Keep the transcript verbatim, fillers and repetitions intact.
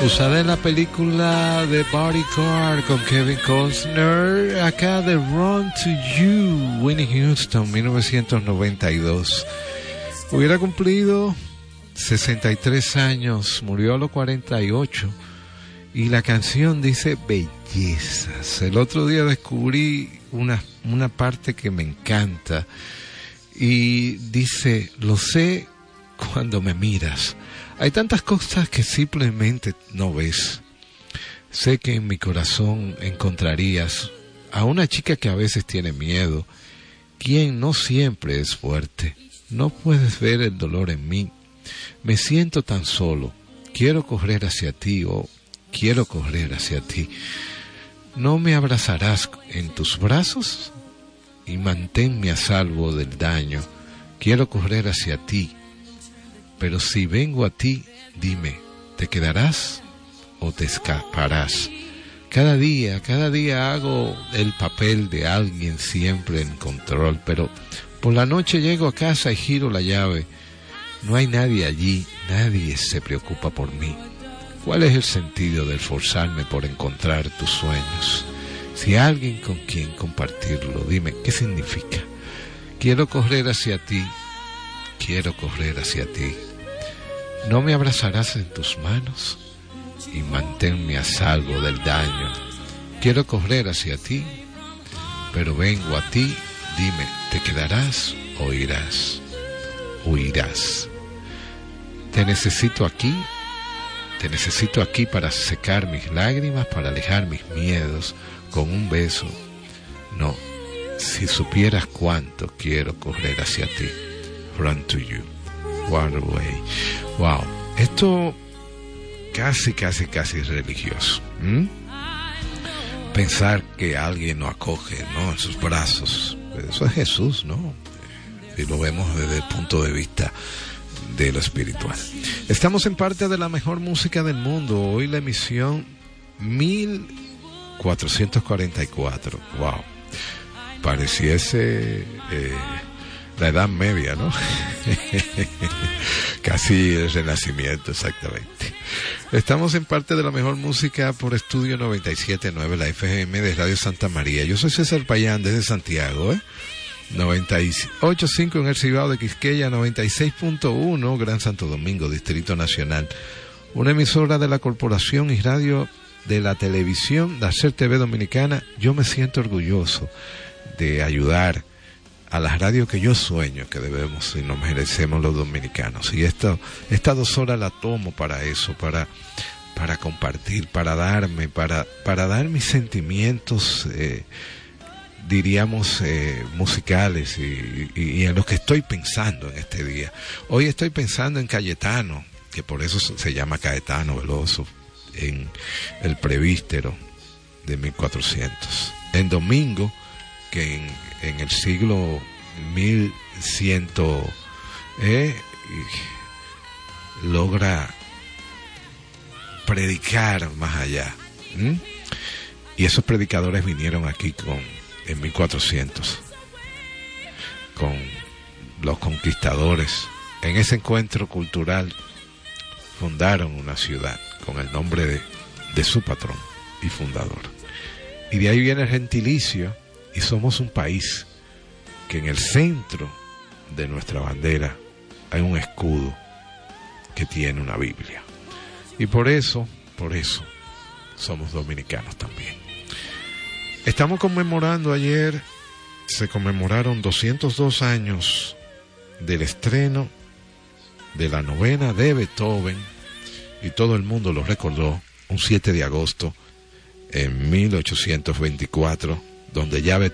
Usada en la película The Bodyguard con Kevin Costner, acá de Run to You, Whitney Houston, mil novecientos noventa y dos. Hubiera cumplido sesenta y tres años, murió a los cuarenta y ocho, y la canción dice bellezas. El otro día descubrí una, una parte que me encanta, y dice, lo sé cuando me miras. Hay tantas cosas que simplemente no ves. Sé que en mi corazón encontrarías a una chica que a veces tiene miedo, quien no siempre es fuerte. No puedes ver el dolor en mí. Me siento tan solo. Quiero correr hacia ti, oh, quiero correr hacia ti. ¿No me abrazarás en tus brazos? Y manténme a salvo del daño. Quiero correr hacia ti. Pero si vengo a ti, dime, ¿te quedarás o te escaparás? Cada día, cada día hago el papel de alguien siempre en control, pero por la noche llego a casa y giro la llave. No hay nadie allí, nadie se preocupa por mí. ¿Cuál es el sentido de esforzarme por encontrar tus sueños? Si hay alguien con quien compartirlo, dime, ¿qué significa? Quiero correr hacia ti, quiero correr hacia ti. ¿No me abrazarás en tus manos y manténme a salvo del daño? Quiero correr hacia ti, pero vengo a ti, dime, ¿te quedarás o irás? Huirás. Te necesito aquí, te necesito aquí para secar mis lágrimas, para alejar mis miedos con un beso. No, si supieras cuánto quiero correr hacia ti. Run to you. Waterway. Wow, esto casi, casi, casi religioso. ¿Mm? Pensar que alguien nos acoge, ¿no?, en sus brazos. Eso es Jesús, ¿no? Si lo vemos desde el punto de vista de lo espiritual. Estamos en parte de la mejor música del mundo. Hoy la emisión mil cuatrocientos cuarenta y cuatro. Wow. Pareciese eh, la Edad Media, ¿no? Casi el Renacimiento, exactamente. Estamos en parte de la mejor música por Estudio noventa y siete punto nueve, la F M de Radio Santa María. Yo soy César Payán desde Santiago, ¿eh? noventa y ocho punto cinco en el Cibao de Quisqueya, noventa y seis punto uno Gran Santo Domingo, Distrito Nacional. Una emisora de la Corporación y Radio de la Televisión, la C E R T V Dominicana. Yo me siento orgulloso de ayudar a las radios que yo sueño que debemos y nos merecemos los dominicanos. Y esto, estas dos horas la tomo para eso, para, para compartir, para darme, para, para dar mis sentimientos, eh, diríamos, eh, musicales y, y, y en los que estoy pensando en este día. Hoy estoy pensando en Cayetano, que por eso se llama Caetano Veloso, en el Prevístero de mil cuatrocientos. En Domingo, que en, en el siglo mil cien eh, logra predicar más allá. ¿Mm? Y esos predicadores vinieron aquí con en mil cuatrocientos con los conquistadores. En ese encuentro cultural fundaron una ciudad con el nombre de, de su patrón y fundador. Y de ahí viene el gentilicio. Y somos un país que en el centro de nuestra bandera hay un escudo que tiene una Biblia. Y por eso, por eso, somos dominicanos también. Estamos conmemorando ayer, se conmemoraron doscientos dos años del estreno de la novena de Beethoven, y todo el mundo lo recordó, un siete de agosto en mil ochocientos veinticuatro, donde ya Beethoven